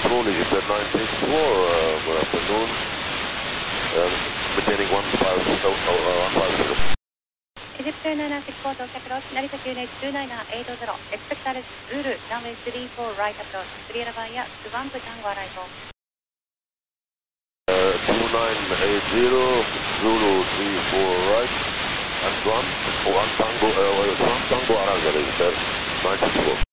control is at 964, good afternoon. Maintaining 150. Egypt 964到着ロス、成田 QNH29880, expected Zulu, runway 34 right approach, clear via Swamp Tango arrival. 2980, Zulu 34 right, and Swamp Tango arrival is 964.